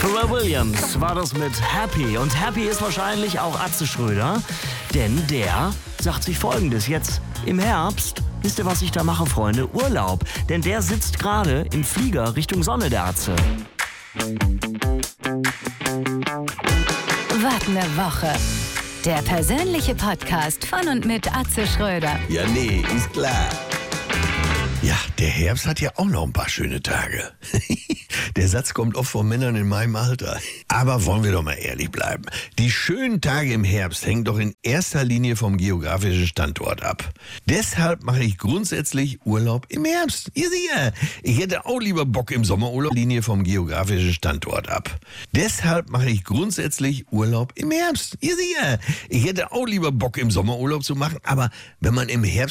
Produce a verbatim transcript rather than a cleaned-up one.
Pharrell Williams war das mit Happy. Und Happy ist wahrscheinlich auch Atze Schröder, denn der sagt sich Folgendes. Jetzt im Herbst, wisst ihr, was ich da mache, Freunde? Urlaub. Denn der sitzt gerade im Flieger Richtung Sonne, der Atze. Was ne Woche. Der persönliche Podcast von und mit Atze Schröder. Ja, nee, ist klar. Ja, der Herbst hat ja auch noch ein paar schöne Tage. Der Satz kommt oft von Männern in meinem Alter. Aber wollen wir doch mal ehrlich bleiben. Die schönen Tage im Herbst hängen doch in erster Linie vom geografischen Standort ab. Deshalb mache ich grundsätzlich Urlaub im Herbst. Ihr sicher, ich hätte auch lieber Bock im Sommerurlaub. Linie vom geografischen Standort ab. Deshalb mache ich grundsätzlich Urlaub im Herbst. Ihr sicher, ich hätte auch lieber Bock im Sommerurlaub zu machen. Aber wenn man im Herbst